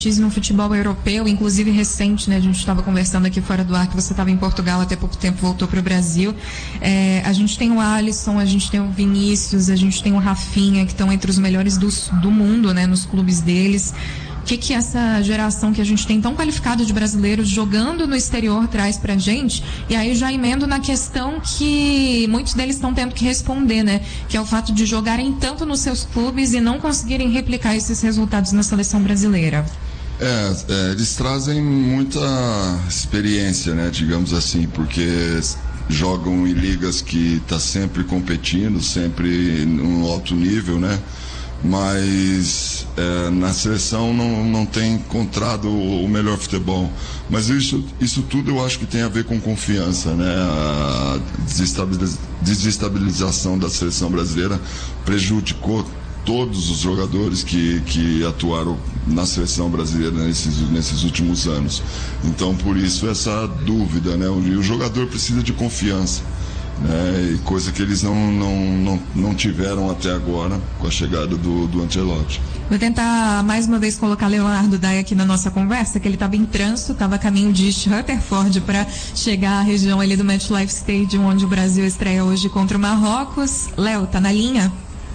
no futebol europeu, inclusive recente, né? A gente estava conversando aqui fora do ar que você estava em Portugal até pouco tempo, voltou para o Brasil. A gente tem o Alisson, a gente tem o Vinícius, a gente tem o Rafinha, que estão entre os melhores do mundo, né? Nos clubes deles. O que essa geração que a gente tem tão qualificada de brasileiros jogando no exterior traz pra gente? E aí já emendo na questão que muitos deles estão tendo que responder, né? Que é o fato de jogarem tanto nos seus clubes e não conseguirem replicar esses resultados na seleção brasileira. Eles trazem muita experiência, né? Digamos assim, porque jogam em ligas que tá sempre competindo, sempre num alto nível, né? Mas na seleção não tem encontrado o melhor futebol. Mas isso tudo eu acho que tem a ver com confiança, né? A desestabilização da seleção brasileira prejudicou todos os jogadores que atuaram na seleção brasileira nesses últimos anos. Então, por isso, essa dúvida, né? O jogador precisa de confiança, né? E coisa que eles não tiveram até agora com a chegada do Ancelotti. Vou tentar mais uma vez colocar Leonardo Dai aqui na nossa conversa, que ele estava em trânsito, estava a caminho de Rutherford para chegar à região ali do MetLife Stadium, onde o Brasil estreia hoje contra o Marrocos. Léo, tá na linha?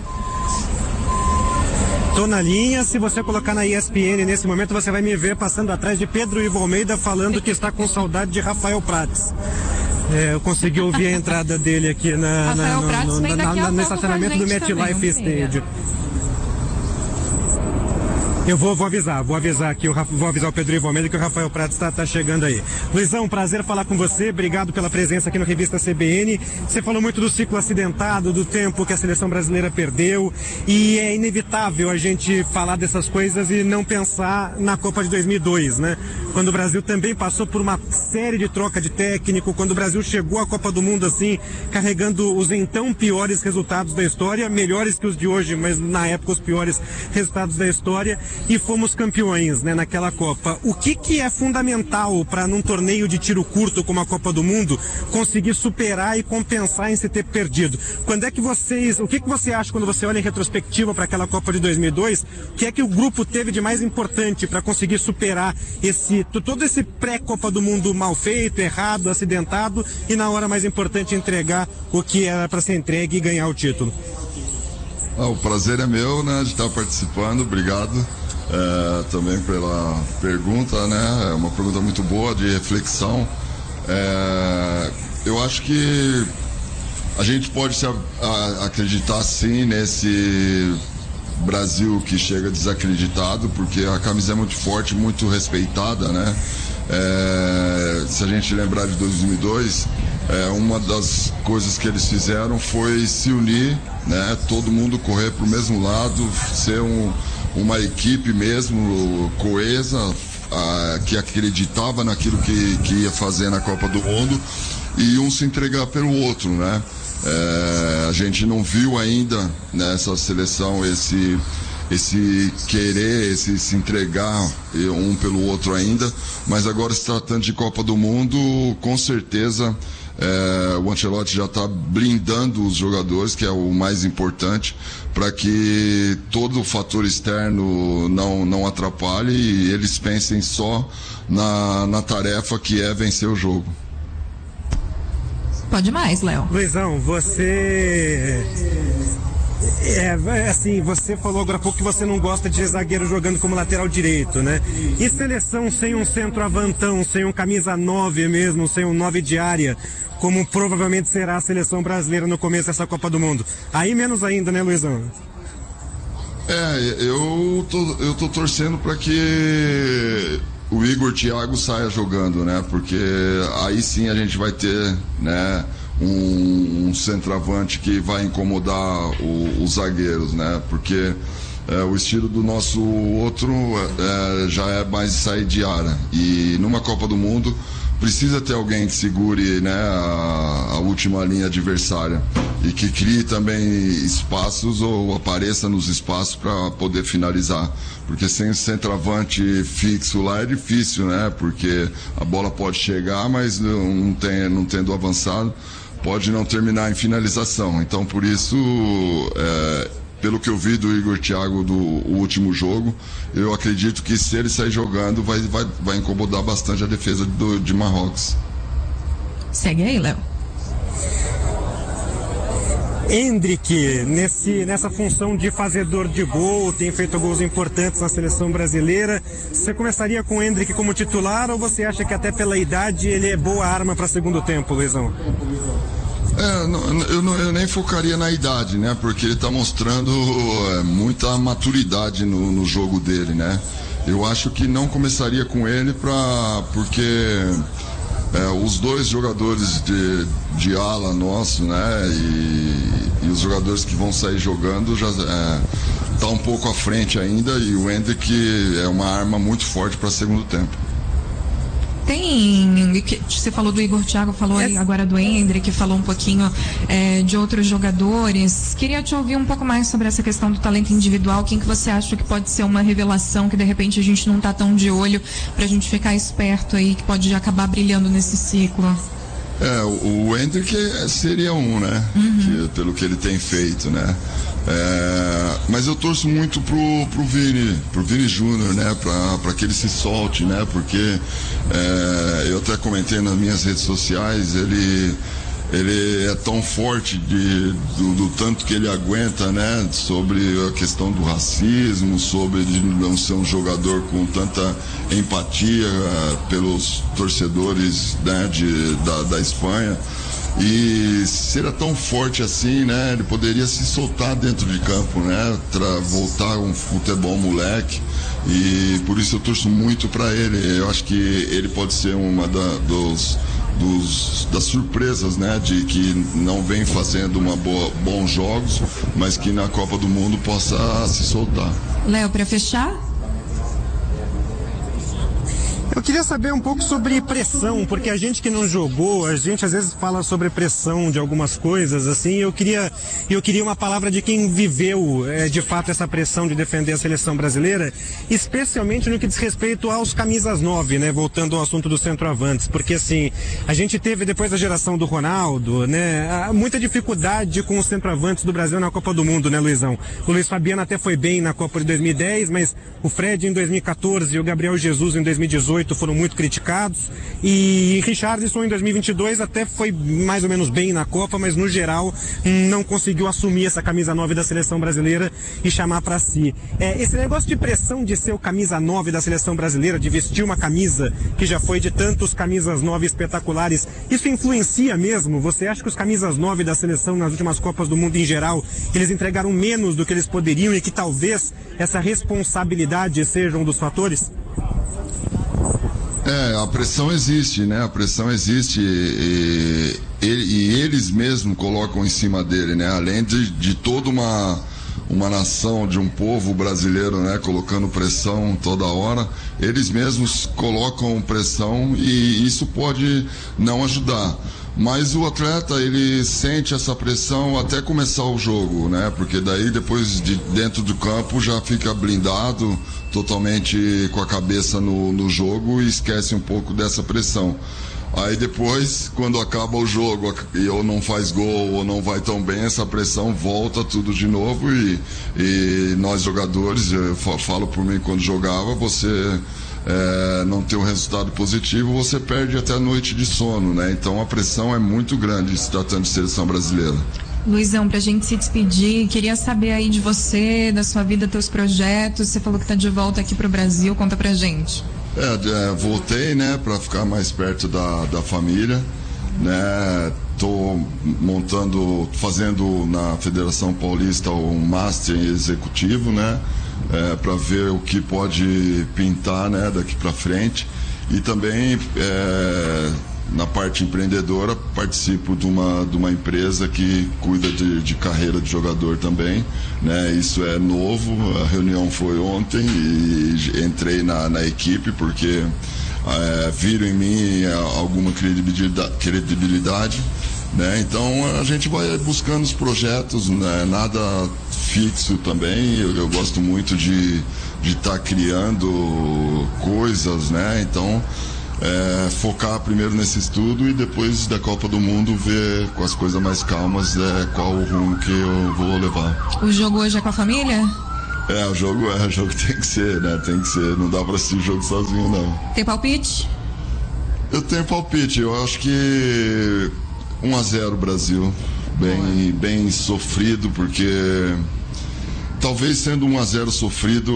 Tô na linha. Se você colocar na ESPN nesse momento, você vai me ver passando atrás de Pedro Ivo Almeida falando que está com saudade de Rafael Prats. Eu consegui ouvir a entrada dele aqui no estacionamento do MetLife Stadium. Eu vou avisar aqui, vou avisar o Pedro Ivo Almeida que o Rafael Prats está chegando aí. Luizão, prazer falar com você, obrigado pela presença aqui no Revista CBN. Você falou muito do ciclo acidentado, do tempo que a seleção brasileira perdeu, e é inevitável a gente falar dessas coisas e não pensar na Copa de 2002, né? Quando o Brasil também passou por uma série de troca de técnico, quando o Brasil chegou à Copa do Mundo assim, carregando os então piores resultados da história, melhores que os de hoje, mas na época os piores resultados da história, e fomos campeões, né, naquela Copa. O que é fundamental para num torneio de tiro curto como a Copa do Mundo conseguir superar e compensar em se ter perdido? O que você acha quando você olha em retrospectiva para aquela Copa de 2002? O que é que o grupo teve de mais importante para conseguir superar todo esse pré-Copa do Mundo mal feito, errado, acidentado, e na hora mais importante entregar o que era para ser entregue e ganhar o título? O prazer é meu, né, de estar participando. Obrigado também pela pergunta, né? É uma pergunta muito boa, de reflexão. Eu acho que a gente pode acreditar sim nesse Brasil que chega desacreditado, porque a camisa é muito forte, muito respeitada, né? Se a gente lembrar de 2002, uma das coisas que eles fizeram foi se unir, né? Todo mundo correr para o mesmo lado, ser uma equipe mesmo coesa, que acreditava naquilo que ia fazer na Copa do Mundo, e um se entregar pelo outro, né? A gente não viu ainda nessa seleção esse querer, esse se entregar um pelo outro ainda, mas agora, se tratando de Copa do Mundo, com certeza o Ancelotti já está blindando os jogadores, que é o mais importante, para que todo o fator externo não atrapalhe e eles pensem só na tarefa que é vencer o jogo. Pode mais, Léo. Luizão, você falou agora há pouco que você não gosta de zagueiro jogando como lateral direito, né? E seleção sem um centroavantão, sem um camisa 9 mesmo, sem um 9 de área, como provavelmente será a seleção brasileira no começo dessa Copa do Mundo? Aí menos ainda, né, Luizão? Eu tô torcendo para que o Igor Thiago saia jogando, né? Porque aí sim a gente vai ter, né, um centroavante que vai incomodar os zagueiros, né? Porque o estilo do nosso outro já é mais sair de área. E numa Copa do Mundo precisa ter alguém que segure, né, a última linha adversária e que crie também espaços ou apareça nos espaços para poder finalizar, porque sem centroavante fixo lá é difícil, né? Porque a bola pode chegar, mas não tendo avançado, pode não terminar em finalização. Então, por isso, pelo que eu vi do Igor Thiago do último jogo, eu acredito que se ele sair jogando vai incomodar bastante a defesa de Marrocos. Segue aí, Léo. Endrick, nessa função de fazedor de gol, tem feito gols importantes na seleção brasileira. Você começaria com o Endrick como titular ou você acha que até pela idade ele é boa arma para segundo tempo, Luizão? Eu nem focaria na idade, né? Porque ele está mostrando muita maturidade no jogo dele, né? Eu acho que não começaria com ele porque os dois jogadores de ala nosso, né? E os jogadores que vão sair jogando já tá um pouco à frente ainda, e o Endrick é uma arma muito forte para segundo tempo. Você falou do Igor Thiago, falou agora do Endrick, falou um pouquinho de outros jogadores. Queria te ouvir um pouco mais sobre essa questão do talento individual. Quem que você acha que pode ser uma revelação que de repente a gente não tá tão de olho, pra gente ficar esperto aí, que pode acabar brilhando nesse ciclo? O Endrick seria um, né? Pelo que ele tem feito, né? Mas eu torço muito pro Vini Júnior, né? Pra que ele se solte, né? Porque eu até comentei nas minhas redes sociais, ele é tão forte do tanto que ele aguenta, né? Sobre a questão do racismo, sobre de não ser um jogador com tanta empatia pelos torcedores, né? Da Espanha. E se ele é tão forte assim, né? Ele poderia se soltar dentro de campo, né? Voltar um futebol moleque. E por isso eu torço muito para ele. Eu acho que ele pode ser uma das surpresas, né? De que não vem fazendo bons jogos, mas que na Copa do Mundo possa se soltar. Léo, para fechar? Eu queria saber um pouco sobre pressão, porque a gente que não jogou, a gente às vezes fala sobre pressão de algumas coisas, assim, eu queria uma palavra de quem viveu de fato essa pressão de defender a seleção brasileira, especialmente no que diz respeito aos camisas 9, né, voltando ao assunto dos centroavantes, porque assim, a gente teve depois da geração do Ronaldo, né, muita dificuldade com os centroavantes do Brasil na Copa do Mundo, né, Luizão? O Luiz Fabiano até foi bem na Copa de 2010, mas o Fred em 2014 e o Gabriel Jesus em 2018 foram muito criticados, e Richarlison em 2022 até foi mais ou menos bem na Copa, mas no geral não conseguiu assumir essa camisa 9 da seleção brasileira e chamar para si. Esse negócio de pressão de ser o camisa 9 da seleção brasileira, de vestir uma camisa que já foi de tantos camisas 9 espetaculares, isso influencia mesmo? Você acha que os camisas 9 da seleção nas últimas Copas do Mundo em geral, eles entregaram menos do que eles poderiam e que talvez essa responsabilidade seja um dos fatores? A pressão existe, né? A pressão existe e eles mesmos colocam em cima dele, né? Além de toda uma nação, de um povo brasileiro, né? Colocando pressão toda hora, eles mesmos colocam pressão e isso pode não ajudar. Mas o atleta, ele sente essa pressão até começar o jogo, né? Porque daí depois dentro do campo já fica blindado, totalmente com a cabeça no jogo e esquece um pouco dessa pressão. Aí depois, quando acaba o jogo e ou não faz gol ou não vai tão bem, essa pressão volta tudo de novo e nós jogadores, eu falo por mim quando jogava, você não ter um resultado positivo, você perde até a noite de sono, né? Então a pressão é muito grande se tratando de seleção brasileira. Luizão, pra gente se despedir, queria saber aí de você, da sua vida, teus projetos. Você falou que tá de volta aqui pro Brasil, conta pra gente. Voltei, né, pra ficar mais perto da família, né? Tô fazendo na Federação Paulista um Master Executivo, né? Para ver o que pode pintar, né, daqui para frente. E também na parte empreendedora participo de uma empresa que cuida de carreira de jogador também, né? Isso é novo, a reunião foi ontem e entrei na equipe porque viram em mim alguma credibilidade, né? Então a gente vai buscando os projetos, né? Nada fixo também. Eu gosto muito de estar criando coisas, né? Então focar primeiro nesse estudo e depois da Copa do Mundo ver com as coisas mais calmas qual o rumo que eu vou levar. O jogo hoje é com a família? O jogo tem que ser, né? Tem que ser, não dá pra assistir o jogo sozinho, não. Tem palpite? Eu tenho palpite, eu acho que 1-0 Brasil, bem sofrido, porque talvez sendo 1-0 sofrido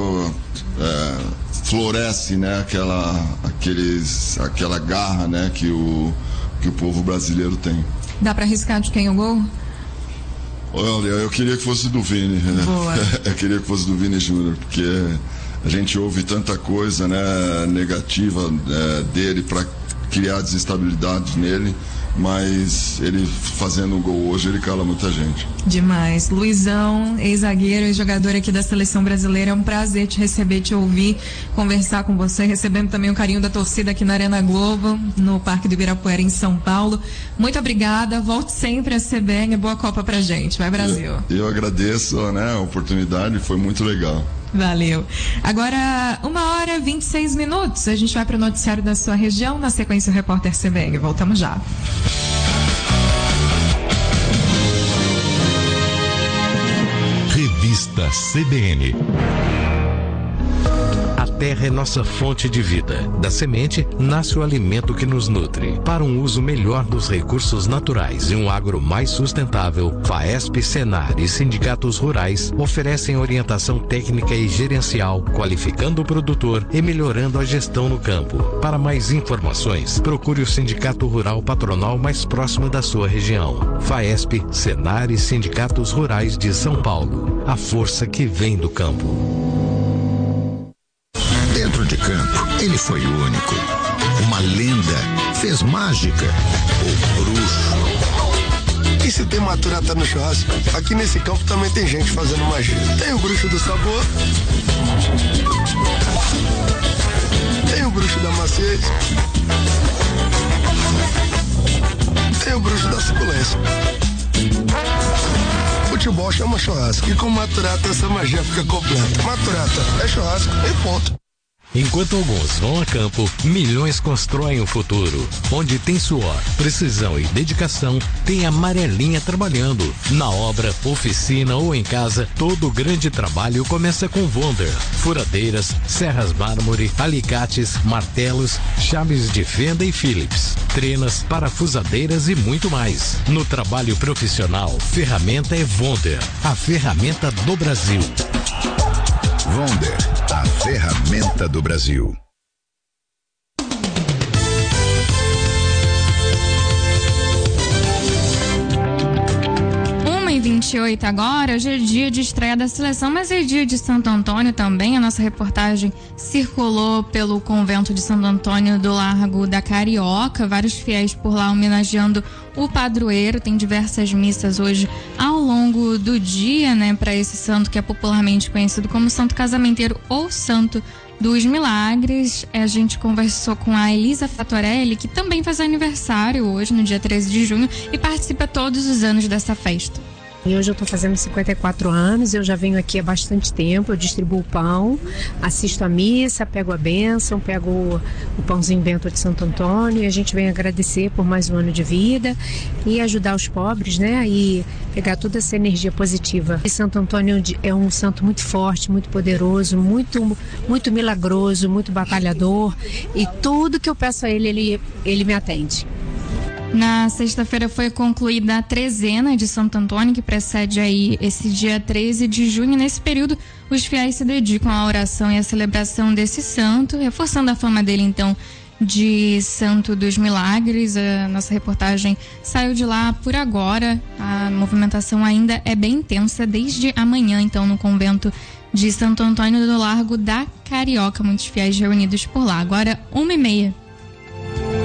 floresce, né, aquela garra, né, que o povo brasileiro tem. Dá para arriscar de quem o gol? Olha, eu queria que fosse do Vini, né? Boa. Eu queria que fosse do Vini Júnior, porque a gente ouve tanta coisa, né, negativa dele para criar desestabilidade nele, mas ele fazendo um gol hoje, ele cala muita gente. Demais. Luizão, ex-zagueiro e jogador aqui da Seleção Brasileira, é um prazer te receber, te ouvir, conversar com você, recebendo também o carinho da torcida aqui na Arena Globo, no Parque do Ibirapuera, em São Paulo. Muito obrigada, volte sempre a CBN, boa Copa pra gente, vai Brasil. Eu agradeço, né, a oportunidade, foi muito legal. Valeu. Agora, 1h26, a gente vai para o noticiário da sua região, na sequência o repórter CBN. Voltamos já. Revista CBN. A terra é nossa fonte de vida. Da semente nasce o alimento que nos nutre. Para um uso melhor dos recursos naturais e um agro mais sustentável, FAESP, Senar e sindicatos rurais oferecem orientação técnica e gerencial, qualificando o produtor e melhorando a gestão no campo. Para mais informações, procure o Sindicato Rural Patronal mais próximo da sua região. FAESP, Senar e sindicatos rurais de São Paulo. A força que vem do campo. Dentro de campo, ele foi único. Uma lenda, fez mágica, o bruxo. E se tem maturata no churrasco, aqui nesse campo também tem gente fazendo magia. Tem o bruxo do sabor, tem o bruxo da maciez, tem o bruxo da suculência. Futebol chama churrasco e com maturata essa magia fica completa. Maturata é churrasco e ponto. Enquanto alguns vão a campo, milhões constroem o futuro. Onde tem suor, precisão e dedicação, tem a Amarelinha trabalhando. Na obra, oficina ou em casa, todo grande trabalho começa com Wonder. Furadeiras, serras mármore, alicates, martelos, chaves de fenda e Phillips, trenas, parafusadeiras e muito mais. No trabalho profissional, ferramenta é Wonder, a ferramenta do Brasil. Wonder, a ferramenta do Brasil. 1h28 agora, hoje é dia de estreia da seleção, mas é dia de Santo Antônio também. A nossa reportagem circulou pelo convento de Santo Antônio do Largo da Carioca, vários fiéis por lá homenageando o padroeiro. Tem diversas missas hoje ao longo do dia, né, para esse santo que é popularmente conhecido como Santo Casamenteiro ou Santo dos Milagres. A gente conversou com a Elisa Fatorelli, que também faz aniversário hoje, no dia 13 de junho, e participa todos os anos dessa festa. E hoje eu estou fazendo 54 anos, eu já venho aqui há bastante tempo, eu distribuo pão, assisto a missa, pego a bênção, pego o pãozinho bento de Santo Antônio, e a gente vem agradecer por mais um ano de vida e ajudar os pobres, né, e pegar toda essa energia positiva. E Santo Antônio é um santo muito forte, muito poderoso, muito milagroso, muito batalhador, e tudo que eu peço a ele me atende. Na sexta-feira foi concluída a trezena de Santo Antônio, que precede aí esse dia 13 de junho. Nesse período, os fiéis se dedicam à oração e à celebração desse santo, reforçando a fama dele, então, de Santo dos Milagres. A nossa reportagem saiu de lá por agora. A movimentação ainda é bem intensa desde amanhã, então, no convento de Santo Antônio do Largo da Carioca. Muitos fiéis reunidos por lá. Agora, 1h30.